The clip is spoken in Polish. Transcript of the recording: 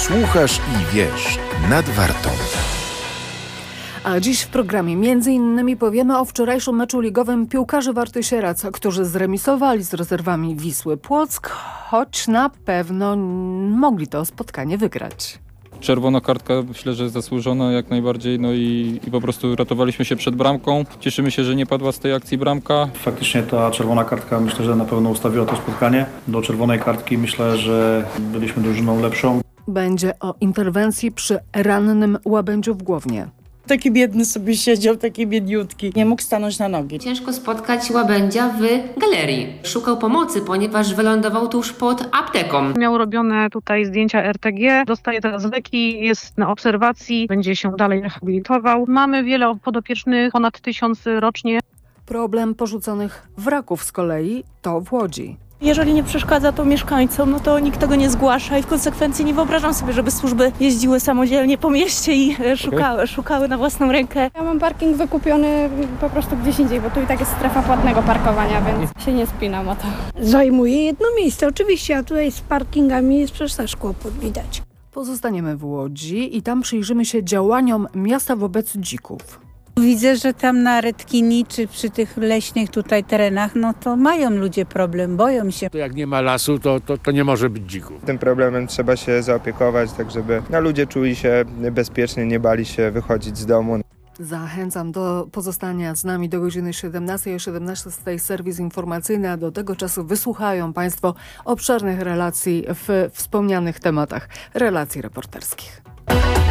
Słuchasz i wiesz, nad Wartą. A dziś w programie m.in. powiemy o wczorajszym meczu ligowym piłkarzy Warty Sieradz, którzy zremisowali z rezerwami Wisły Płock, choć na pewno mogli to spotkanie wygrać. Czerwona kartka myślę, że zasłużona jak najbardziej, no i po prostu ratowaliśmy się przed bramką. Cieszymy się, że nie padła z tej akcji bramka. Faktycznie ta czerwona kartka myślę, że na pewno ustawiła to spotkanie. Do czerwonej kartki myślę, że byliśmy drużyną lepszą. Będzie o interwencji przy rannym Łabędziu w Głownie. Taki biedny sobie siedział, taki biedniutki. Nie mógł stanąć na nogi. Ciężko spotkać Łabędzia w galerii. Szukał pomocy, ponieważ wylądował tuż pod apteką. Miał robione tutaj zdjęcia RTG, dostaje teraz leki, jest na obserwacji, będzie się dalej rehabilitował. Mamy wiele podopiecznych, ponad 1000 rocznie. Problem porzuconych wraków z kolei to w Łodzi. Jeżeli nie przeszkadza to mieszkańcom, no to nikt tego nie zgłasza i w konsekwencji nie wyobrażam sobie, żeby służby jeździły samodzielnie po mieście i szukały na własną rękę. Ja mam parking wykupiony po prostu gdzieś indziej, bo tu i tak jest strefa płatnego parkowania, więc się nie spinam o to. Zajmuje jedno miejsce, oczywiście, a tutaj z parkingami jest przecież też kłopot, widać. Pozostaniemy w Łodzi i tam przyjrzymy się działaniom miasta wobec dzików. Widzę, że tam na Redkini czy przy tych leśnych tutaj terenach, no to mają ludzie problem, boją się. Jak nie ma lasu, to nie może być dzików. Tym problemem trzeba się zaopiekować, tak żeby ludzie czuli się bezpiecznie, nie bali się wychodzić z domu. Zachęcam do pozostania z nami do godziny 17. O 17 serwis informacyjny, a do tego czasu wysłuchają Państwo obszernych relacji w wspomnianych tematach, relacji reporterskich.